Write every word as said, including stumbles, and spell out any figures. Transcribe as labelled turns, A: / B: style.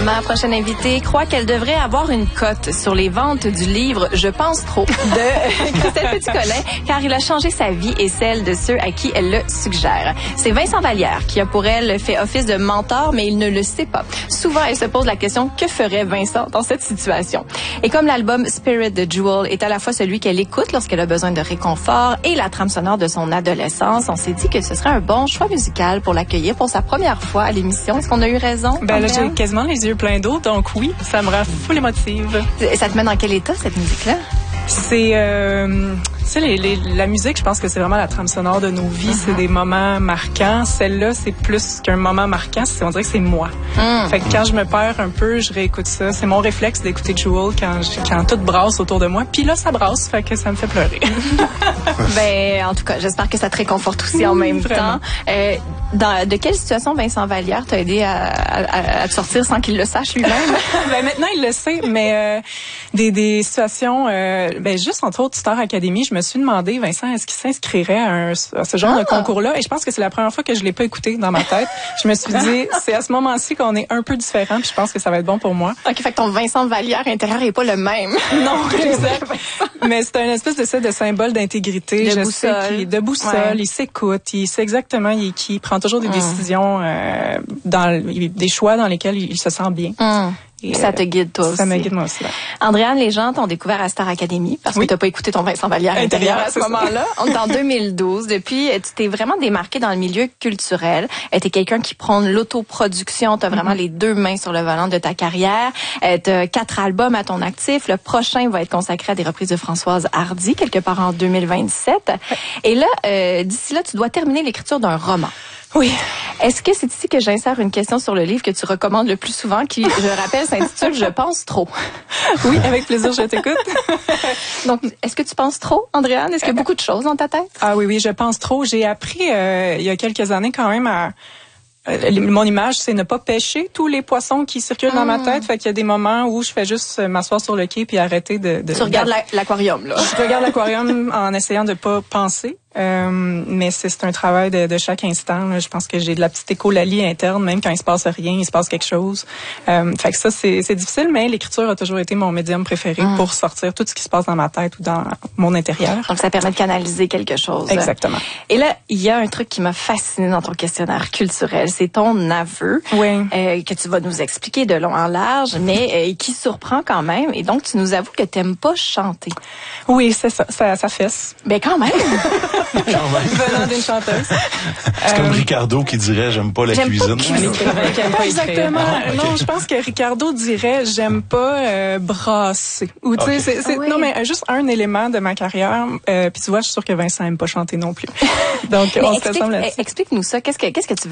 A: Ma prochaine invitée croit qu'elle devrait avoir une cote sur les ventes du livre « Je pense trop » de Christelle Petit-Colin, car il a changé sa vie et celle de ceux à qui elle le suggère. C'est Vincent Vallière qui a pour elle fait office de mentor, mais il ne le sait pas. Souvent, elle se pose la question « Que ferait Vincent dans cette situation ?» Et comme l'album Spirit de Jewel est à la fois celui qu'elle écoute lorsqu'elle a besoin de réconfort et la trame sonore de son adolescence, on s'est dit que ce serait un bon choix musical pour l'accueillir pour sa première fois à l'émission. Est-ce qu'on a eu raison?
B: Ben là, j'ai quasiment les yeux pleins d'eau, donc oui, ça me rend full émotive.
A: Ça te met dans quel état, cette musique-là?
B: C'est, euh, tu sais, les, les, la musique, je pense que c'est vraiment la trame sonore de nos vies. Uh-huh. C'est des moments marquants. Celle-là, c'est plus qu'un moment marquant. C'est, on dirait que c'est moi. Mm. Fait que quand je me perds un peu, je réécoute ça. C'est mon réflexe d'écouter Jewel quand, je, quand tout brasse autour de moi. Puis là, ça brasse, fait que ça me fait pleurer.
A: Ben, en tout cas, j'espère que ça te réconforte aussi oui, en même vraiment. temps. Euh, dans, de quelle situation Vincent Vallière t'a aidé à, à, à te sortir sans qu'il le sache lui-même?
B: Ben, maintenant, il le sait, mais euh, des, des situations... Euh, ben, juste entre autres, Star Academy, je me suis demandé, Vincent, est-ce qu'il s'inscrirait à, un, à ce genre ah. de concours-là? Et je pense que c'est la première fois que je l'ai pas écouté dans ma tête. Je me suis dit, c'est à ce moment-ci qu'on est un peu différent, puis je pense que ça va être bon pour moi.
A: OK, fait que ton Vincent Vallière intérieur est pas le même.
B: Non, exact. Mais c'est un espèce de ça, de symbole d'intégrité.
A: De
B: je
A: boussole.
B: sais qu'il, de boussole, ouais. Il s'écoute, il sait exactement il est qui, il prend toujours des mm. décisions, euh, dans, des choix dans lesquels il, il se sent bien.
A: Mm. Et ça te guide, toi aussi.
B: Ça me guide, moi aussi. Ouais.
A: Andréane, les gens t'ont découvert à Star Academy parce oui. que t'as pas écouté ton Vincent Vallière intérieur à ce moment-là. On est en deux mille douze. Depuis, tu t'es vraiment démarqué dans le milieu culturel. T'es quelqu'un qui prône l'autoproduction. T'as vraiment mm-hmm. les deux mains sur le volant de ta carrière. T'as quatre albums à ton actif. Le prochain va être consacré à des reprises de Françoise Hardy, quelque part en deux mille vingt-sept. Ouais. Et là, euh, d'ici là, tu dois terminer l'écriture d'un roman.
B: Oui.
A: Est-ce que c'est ici que j'insère une question sur le livre que tu recommandes le plus souvent, qui, je rappelle, s'intitule « Je pense trop ».
B: Oui, avec plaisir, je t'écoute.
A: Donc, est-ce que tu penses trop, Andréane? Est-ce qu'il y a beaucoup de choses dans ta tête?
B: Ah oui, oui, je pense trop. J'ai appris euh, il y a quelques années quand même à... Euh, mon image, c'est ne pas pêcher tous les poissons qui circulent mmh. dans ma tête. Fait qu'il y a des moments où je fais juste m'asseoir sur le quai puis arrêter de... de
A: tu regardes la, l'aquarium, là.
B: Je regarde l'aquarium en essayant de pas penser. Euh, mais c'est, c'est un travail de, de chaque instant. Là. Je pense que j'ai de la petite écholalie interne, même quand il se passe rien, il se passe quelque chose. Euh, fait que ça, c'est, c'est difficile, mais l'écriture a toujours été mon médium préféré mmh. pour sortir tout ce qui se passe dans ma tête ou dans mon intérieur.
A: Donc, ça permet de canaliser quelque chose.
B: Exactement.
A: Et là, il y a un truc qui m'a fasciné dans ton questionnaire culturel, c'est ton aveu,
B: oui.
A: euh, que tu vas nous expliquer de long en large, mais euh, qui surprend quand même. Et donc, tu nous avoues que t'aimes pas chanter.
B: Oui, c'est ça, ça, ça fesse.
A: Ben quand même.
B: Venant d'une chanteuse.
C: C'est euh, comme Ricardo qui dirait j'aime pas la
A: j'aime
C: cuisine.
A: Pas cuisine.
B: Pas exactement. Ah, okay. Non, je pense que Ricardo dirait j'aime pas euh, brasser. Ou tu sais, okay. c'est, c'est, ah, oui. non mais juste un élément de ma carrière. Euh, puis tu vois, je suis sûre que Vincent aime pas chanter non plus. Donc on se ressemble là-dessus.
A: Explique-nous ça. Qu'est-ce que qu'est-ce que tu veux